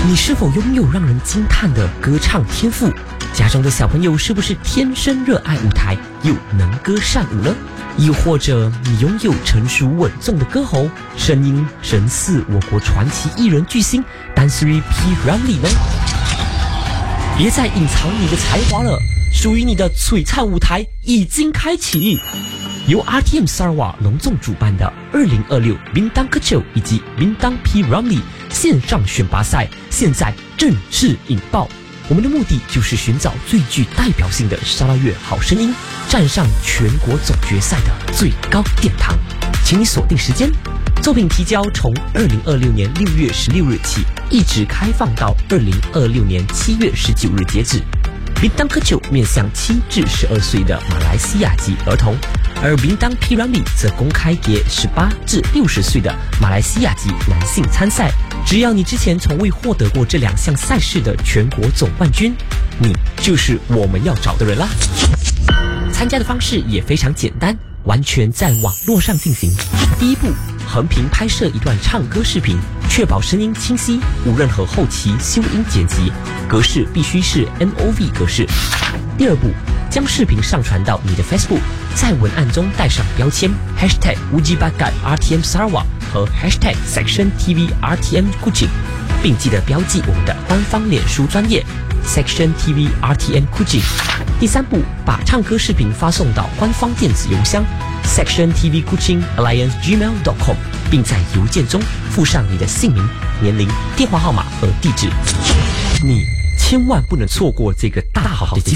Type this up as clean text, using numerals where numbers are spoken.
你是否拥有让人惊叹的歌唱天赋？家中的小朋友是不是天生热爱舞台，又能歌善舞呢？又或者你拥有成熟稳重的歌喉，声音神似我国传奇艺人巨星丹斯里 P. Ramlee 呢？别再隐藏你的才华了，属于你的璀璨舞台已经开启。由 RTM Sarawak 隆重主办的2026 Bintang Kecil 以及 Bintang P. Ramlee 线上选拔赛现在正式引爆。我们的目的就是寻找最具代表性的沙拉越好声音，站上全国总决赛的最高殿堂。请你锁定时间，作品提交从2026年6月16日起，一直开放到2026年7月19日截止。Bintang Kecil 面向7至12岁的马来西亚籍儿童，而 Bintang P. Ramlee 则公开给18至60岁的马来西亚籍男性参赛。只要你之前从未获得过这2项赛事的全国总冠军，你就是我们要找的人啦。参加的方式也非常简单，完全在网络上进行。第一步，横屏拍摄一段唱歌视频，确保声音清晰，无任何后期修音剪辑，格式必须是 MOV 格式。第二步，将视频上传到你的 Facebook， 在文案中带上标签 #WujiBakat_RTM Sarawak 和 #SectionTV_RTM Kuching， 并记得标记我们的官方脸书专页 SectionTV_RTM Kuching。第三步，把唱歌视频发送到官方电子邮箱 sectiontvkuching@gmail.com， 并在邮件中附上你的姓名、年龄、电话号码和地址。你千万不能错过这个大好的机会。